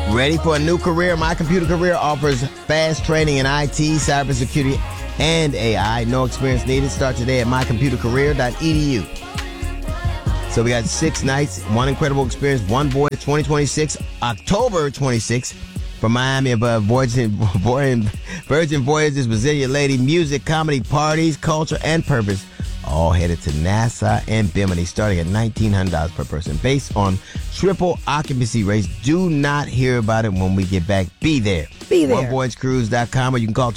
Ready for a new career? My Computer Career offers fast training in IT, cybersecurity, and AI. No experience needed. Start today at mycomputercareer.edu. So we got 6 nights, one incredible experience, one voyage, 2026, October 26th, from Miami above Virgin Voyages, Resilient Lady, music, comedy, parties, culture, and purpose. All headed to Nassau and Bimini, starting at $1,900 per person. Based on triple occupancy rates. Do not hear about it when we get back. Be there. Be there. OneVoyageCruise.com, or you can call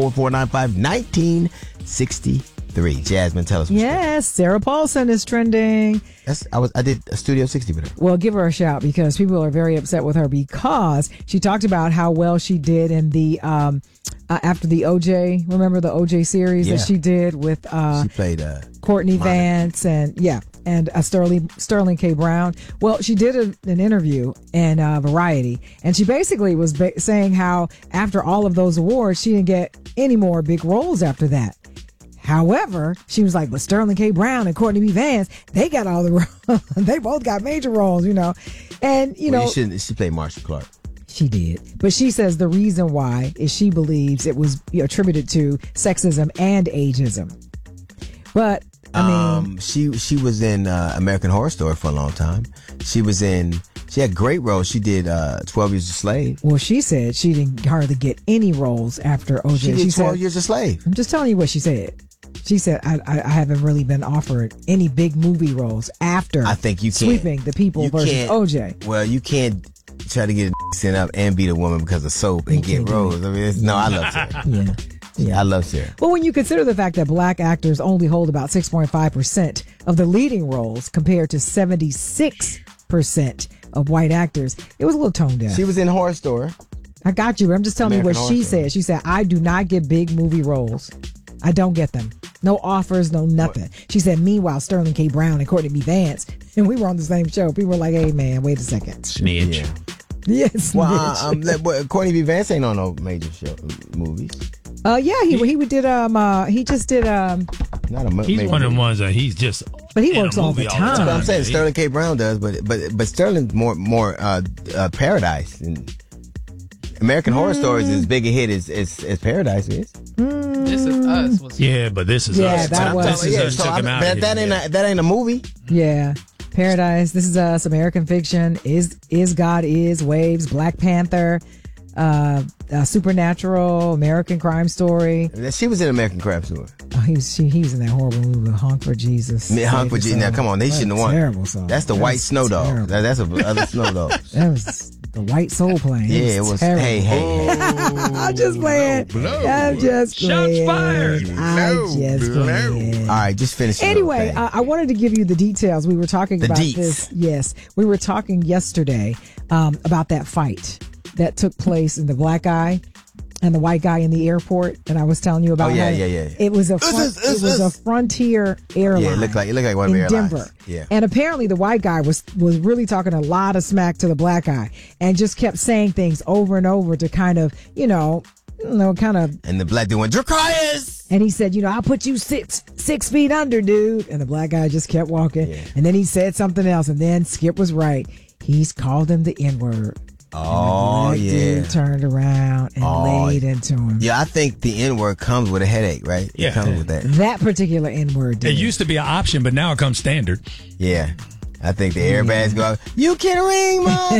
214-495-1963. Jasmine, tell us what's Yes, Sarah Paulson is trending. I did a Studio 60 with her. Well, give her a shout because people are very upset with her because she talked about how well she did in the after the OJ. Remember the OJ series that she did with she played Courtney Monica Vance and Sterling K. Brown. Well, she did an interview in Variety, and she basically was saying how after all of those awards, she didn't get any more big roles after that. However, she was like, but Sterling K. Brown and Courtney B. Vance, they got all the roles. They both got major roles, you know. And, you know. She played Marsha Clark. She did. But she says the reason why is she believes it was attributed to sexism and ageism. But, I mean. She was in American Horror Story for a long time. She had great roles. She did 12 Years a Slave. Well, she said she didn't hardly get any roles after OJ. She did 12 Years a Slave. I'm just telling you what she said. She said, I haven't really been offered any big movie roles after I think you can't, Sweeping the People versus OJ. Well, you can't try to get a sent up and beat a woman because of soap and get roles. I mean, I love Sarah. Yeah, I love Sarah. Well, when you consider the fact that black actors only hold about 6.5% of the leading roles compared to 76% of white actors, it was a little tone deaf. She was in Horror Story. I got you. I'm just telling you what she said. She said, I do not get big movie roles. I don't get them. No offers, no nothing. She said, meanwhile, Sterling K. Brown and Courtney B. Vance, and we were on the same show. People were like, hey, man, wait a second. Snitch. Yeah. Yes. Well, Courtney B. Vance ain't on no major movies. He just did not a movie. He's one of the ones that he's just. But he works all the time. That's what I'm saying. Sterling K. Brown does, but Sterling's more Paradise. And American Horror Story is as big a hit as Paradise is. This Is Us. Yeah, but This Is Us. That was. This Is Us took him out. But that ain't a movie. Yeah. Paradise, This Is Us, American Fiction, Is God Is, Waves, Black Panther, Supernatural, American Crime Story. She was in American Crime Story. Oh, he was in that horrible movie, Honk for Jesus. Honk for Jesus. Now, come on, they shouldn't have won. Terrible song. That's the White Snow Dog. That's a other Snow Dog. That was the White Soul playing. Yeah, it was. Terrible. Hey. I'm just playing. I'm just playing. Shots fired. I'm just playing. All right, just finish it. Anyway, okay. I wanted to give you the details. We were talking about deets. this. Yes, we were talking yesterday about that fight that took place in the black guy and the white guy in the airport, and I was telling you about. Yeah. It was a Frontier airline. Yeah, it looked like one of in the airlines. Denver. Yeah, and apparently the white guy was really talking a lot of smack to the black guy, and just kept saying things over and over to kind of, kind of. And the black dude went, Dracarys! And he said, I'll put you six feet under, dude. And the black guy just kept walking. Yeah. And then he said something else. And then Skip was right. He's called him the N-word. Oh, and the dude turned around and laid into him. Yeah, I think the N-word comes with a headache, right? Yeah. It comes with that. That particular N-word did. It used to be an option, but now it comes standard. Yeah. I think the airbags go, you can ring my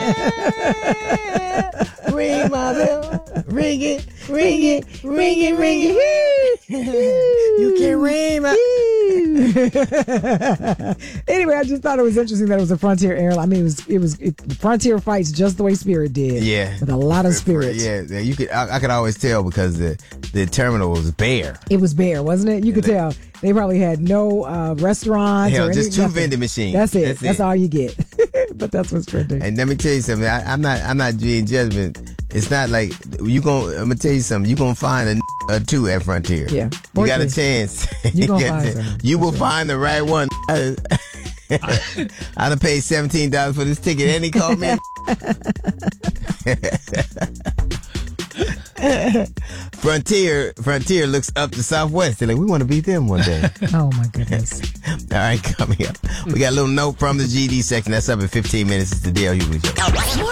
bell. Ring my bell. Ring it. You can ring my Anyway, I just thought it was interesting that it was a Frontier airline. I mean, it was Frontier fights just the way Spirit did. Yeah. With a lot of spirit. Yeah, you could. I could always tell because the terminal was bare. It was bare, wasn't it? You could tell. They probably had no restaurants or just two nothing. vending machines. That's it. That's all you get. But that's what's trending. And let me tell you something. I'm not being judgment. It's not like I'm gonna tell you something. You're gonna find a two at Frontier. Yeah. You got a chance. You will find the right one. I'd have paid $17 for this ticket and he called me. Frontier looks up to Southwest. They're like, we want to beat them one day. Oh my goodness. All right, coming up. We got a little note from the GD section. That's up in 15 minutes. It's the Dale Hughley Show. More fun for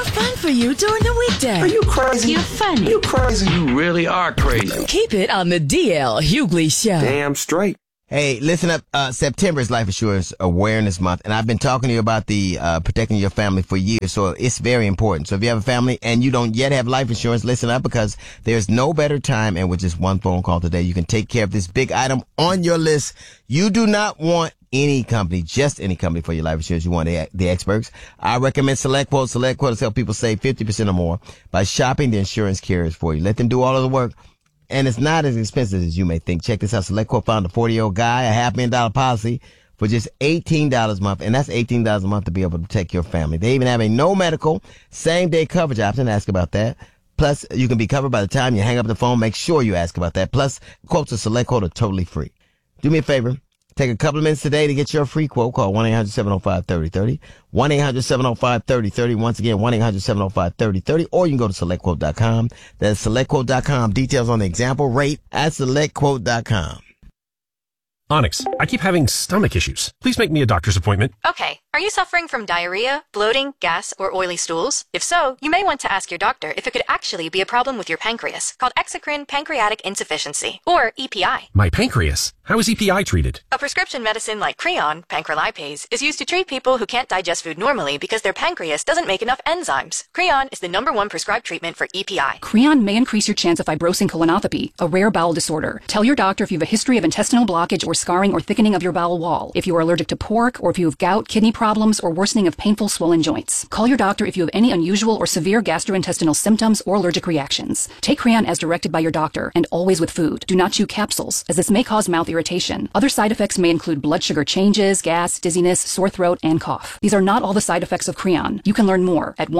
for you during the weekday. Are you crazy? You're funny. You crazy. You really are crazy. Keep it on the DL Hughley Show. Damn straight. Hey, listen up. September is Life Insurance Awareness Month, and I've been talking to you about the protecting your family for years, so it's very important. So if you have a family and you don't yet have life insurance, listen up, because there's no better time, and with just one phone call today, you can take care of this big item on your list. You do not want any company, just any company for your life insurance. You want the experts. I recommend Select Quote. Select Quote has helped people save 50% or more by shopping the insurance carriers for you. Let them do all of the work. And it's not as expensive as you may think. Check this out. Select Quote found a 40-year-old guy, a $500,000 policy for just $18 a month. And that's $18 a month to be able to protect your family. They even have a no medical, same day coverage option. Ask about that. Plus, you can be covered by the time you hang up the phone. Make sure you ask about that. Plus, quotes of Select Quote are totally free. Do me a favor. Take a couple of minutes today to get your free quote. Call 1-800-705-3030. 1-800-705-3030. Once again, 1-800-705-3030. Or you can go to SelectQuote.com. That's SelectQuote.com. Details on the example rate at SelectQuote.com. Onyx, I keep having stomach issues. Please make me a doctor's appointment. Okay. Are you suffering from diarrhea, bloating, gas, or oily stools? If so, you may want to ask your doctor if it could actually be a problem with your pancreas, called exocrine pancreatic insufficiency, or EPI. My pancreas? How is EPI treated? A prescription medicine like Creon, pancrelipase, is used to treat people who can't digest food normally because their pancreas doesn't make enough enzymes. Creon is the #1 prescribed treatment for EPI. Creon may increase your chance of fibrosing colonopathy, a rare bowel disorder. Tell your doctor if you have a history of intestinal blockage or scarring or thickening of your bowel wall, if you are allergic to pork, or if you have gout, kidney problems, or worsening of painful swollen joints. Call your doctor if you have any unusual or severe gastrointestinal symptoms or allergic reactions. Take Creon as directed by your doctor, and always with food. Do not chew capsules, as this may cause mouth irritation. Other side effects may include blood sugar changes, gas, dizziness, sore throat, and cough. These are not all the side effects of Creon. You can learn more at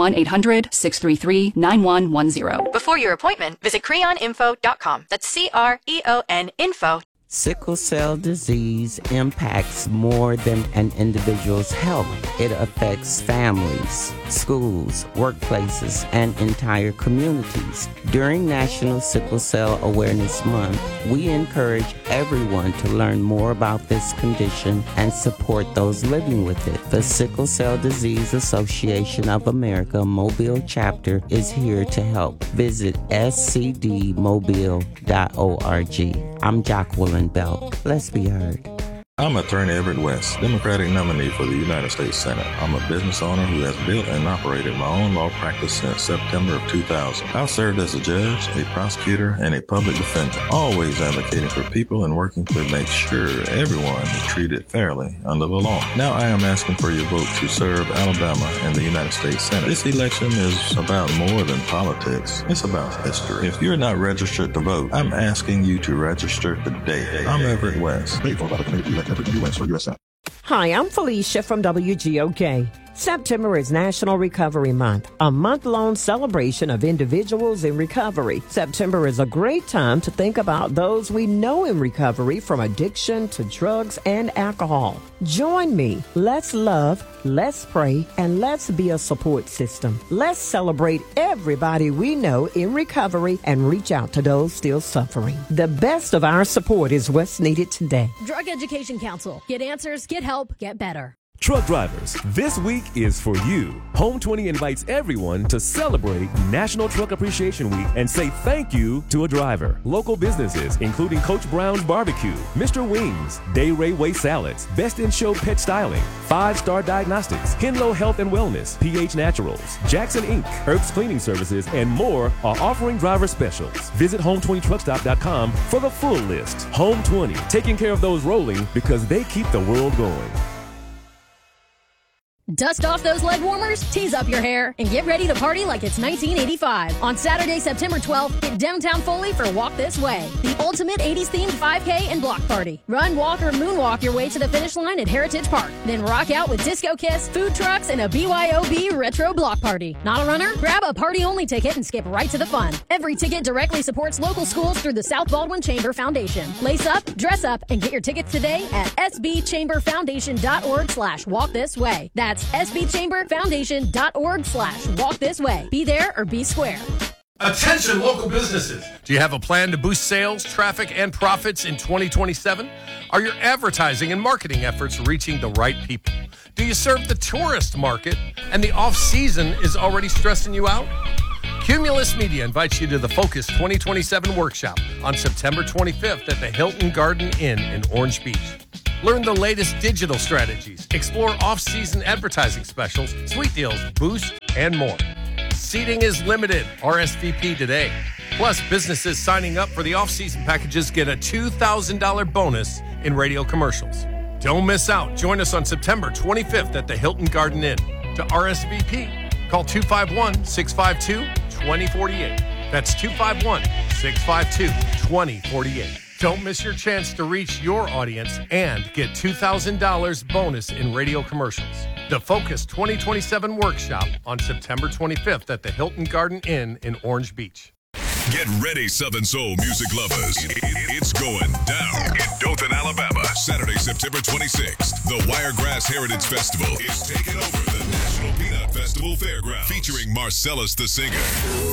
1-800-633-9110. Before your appointment, visit creoninfo.com. That's CREON info. Sickle cell disease impacts more than an individual's health. It affects families, schools, workplaces, and entire communities. During National Sickle Cell Awareness Month, we encourage everyone to learn more about this condition and support those living with it. The Sickle Cell Disease Association of America Mobile chapter is here to help. Visit scdmobile.org. I'm Jacqueline Belt. Let's be heard. I'm Attorney Everett West, Democratic nominee for the United States Senate. I'm a business owner who has built and operated my own law practice since September of 2000. I've served as a judge, a prosecutor, and a public defender, always advocating for people and working to make sure everyone is treated fairly under the law. Now I am asking for your vote to serve Alabama in the United States Senate. This election is about more than politics. It's about history. If you're not registered to vote, I'm asking you to register today. I'm Everett West. Hi, I'm Felicia from WGOK. September is National Recovery Month, a month-long celebration of individuals in recovery. September is a great time to think about those we know in recovery, from addiction to drugs and alcohol. Join me. Let's love, let's pray, and let's be a support system. Let's celebrate everybody we know in recovery and reach out to those still suffering. The best of our support is what's needed today. Drug Education Council. Get answers, get help, get better. Truck drivers, this week is for you. Home 20 invites everyone to celebrate National Truck Appreciation Week and say thank you to a driver. Local businesses, including Coach Brown's Barbecue, Mr. Wings, Day Ray Way Salads, Best in Show Pet Styling, 5-Star Diagnostics, Henlo Health and Wellness, PH Naturals, Jackson Inc., Herbst Cleaning Services, and more are offering driver specials. Visit home20truckstop.com for the full list. Home 20, taking care of those rolling because they keep the world going. Dust off those leg warmers, tease up your hair, and get ready to party like it's 1985. On Saturday, September 12th, hit downtown Foley for Walk This Way, the ultimate 80s-themed 5K and block party. Run, walk, or moonwalk your way to the finish line at Heritage Park. Then rock out with Disco Kiss, food trucks, and a BYOB retro block party. Not a runner? Grab a party-only ticket and skip right to the fun. Every ticket directly supports local schools through the South Baldwin Chamber Foundation. Lace up, dress up, and get your tickets today at sbchamberfoundation.org/walkthisway. That's sbchamberfoundation.org/walkthisway. Be there or be square. Attention local businesses. Do you have a plan to boost sales, traffic, and profits in 2027? Are your advertising and marketing efforts reaching the right people? Do you serve the tourist market and the off-season is already stressing you out? Cumulus Media invites you to the Focus 2027 workshop on September 25th at the Hilton Garden Inn in Orange Beach. Learn the latest digital strategies, explore off-season advertising specials, sweet deals, boost, and more. Seating is limited. RSVP today. Plus, businesses signing up for the off-season packages get a $2,000 bonus in radio commercials. Don't miss out. Join us on September 25th at the Hilton Garden Inn. To RSVP, call 251-652-2048. That's 251-652-2048. Don't miss your chance to reach your audience and get $2,000 bonus in radio commercials. The Focus 2027 workshop on September 25th at the Hilton Garden Inn in Orange Beach. Get ready, Southern Soul music lovers. It's going down in Dothan, Alabama. Saturday, September 26th. The Wiregrass Heritage Festival is taking over the National Peanut Festival Fairgrounds. Featuring Marcellus the Singer.